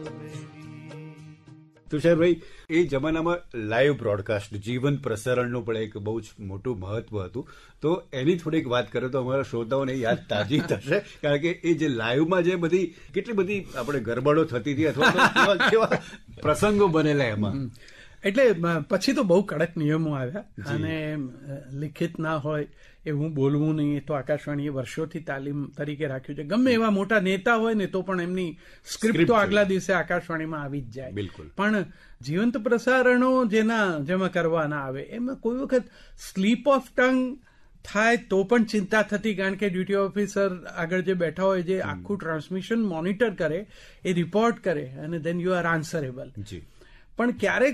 તુષારભાઈ, એ જમાનામાં live broadcast, જીવંત પ્રસારણનું પણ એક બહુ જ મોટું મહત્વ હતું. તો એની થોડીક વાત કરો તો અમારા શ્રોતાઓને યાદ તાજી થશે, કારણ કે એ જે લાઈવમાં જે બધી કેટલી બધી આપણે ગરબડો થતી હતી અથવા તો કેવા પ્રસંગો બનેલા એમાં. એટલે પછી તો બહુ કડક નિયમો આવ્યા અને લિખિત ના હોય એવું બોલવું નહીં. તો આકાશવાણીએ વર્ષોથી તાલીમ તરીકે રાખ્યું છે. ગમે એવા મોટા નેતા હોય ને તો પણ એમની સ્ક્રિપ્ટ તો આગલા દિવસે આકાશવાણીમાં આવી જ જાય. બિલકુલ. પણ જીવંત પ્રસારણો જેમાં કરવા ના આવે એમાં કોઈ વખત સ્લીપ ઓફ ટંગ થાય તો પણ ચિંતા થતી, કારણ કે ડ્યુટી ઓફિસર આગળ જે બેઠા હોય, જે આખું ટ્રાન્સમિશન મોનિટર કરે, એ રિપોર્ટ કરે અને દેન યુ આર આન્સરેબલ. પણ ક્યારેક